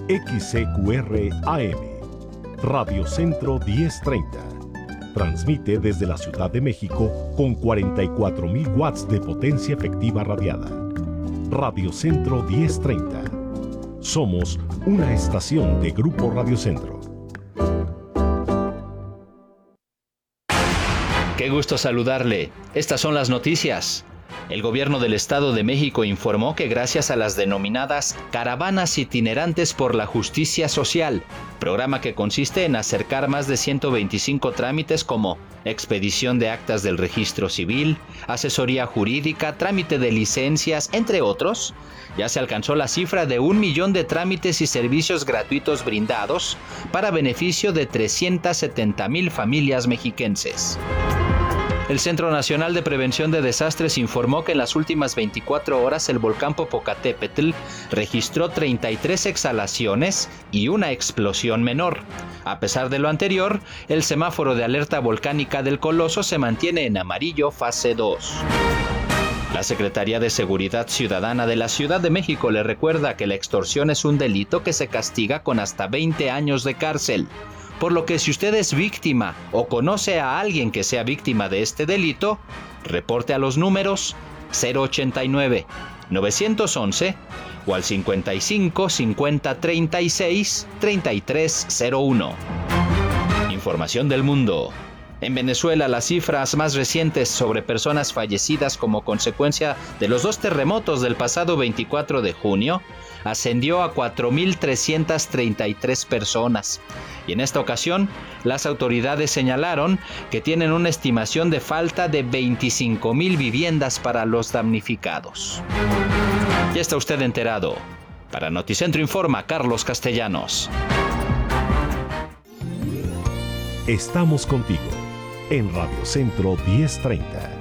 XCQR AM, Radio Centro 1030. Transmite desde la Ciudad de México con 44.000 watts de potencia efectiva radiada. Radio Centro 1030. Somos una estación de Grupo Radio Centro. Qué gusto saludarle. Estas son las noticias. El gobierno del Estado de México informó que gracias a las denominadas Caravanas Itinerantes por la Justicia Social, programa que consiste en acercar más de 125 trámites como expedición de actas del registro civil, asesoría jurídica, trámite de licencias, entre otros, ya se alcanzó la cifra de 1 millón de trámites y servicios gratuitos brindados para beneficio de 370,000 familias mexiquenses. El Centro Nacional de Prevención de Desastres informó que en las últimas 24 horas el volcán Popocatépetl registró 33 exhalaciones y una explosión menor. A pesar de lo anterior, el semáforo de alerta volcánica del Coloso se mantiene en amarillo fase 2. La Secretaría de Seguridad Ciudadana de la Ciudad de México le recuerda que la extorsión es un delito que se castiga con hasta 20 años de cárcel. Por lo que si usted es víctima o conoce a alguien que sea víctima de este delito, reporte a los números 089 911 o al 55 50 36 3301. Información del mundo. En Venezuela, las cifras más recientes sobre personas fallecidas como consecuencia de los 2 terremotos del pasado 24 de junio ascendió a 4.333 personas. Y en esta ocasión, las autoridades señalaron que tienen una estimación de falta de 25,000 viviendas para los damnificados. Ya está usted enterado. Para Noticentro Informa, Carlos Castellanos. Estamos contigo en Radio Centro 1030.